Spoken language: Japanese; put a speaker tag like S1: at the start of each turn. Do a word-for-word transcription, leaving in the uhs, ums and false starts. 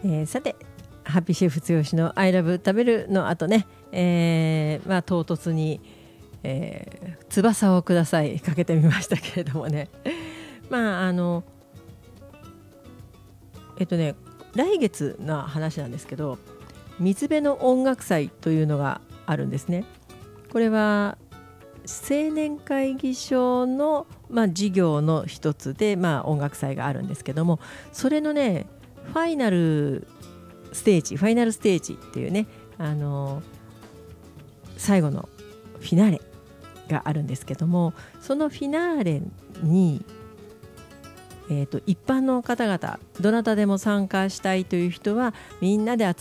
S1: えー、さてハッピーシェフ剛の I love 食べるの後ね、えーまあ、唐突に、えー、翼をくださいかけてみましたけれどもねまああのえっとね来月の話なんですけど、水辺の音楽祭というのがあるんですね。これは青年会議所の、まあ、事業の一つで、まあ、音楽祭があるんですけども、それのねファイナルステージファイナルステージっていうね、あの最後のフィナーレがあるんですけども、そのフィナーレに、えーと、一般の方々どなたでも参加したいという人はみんなで集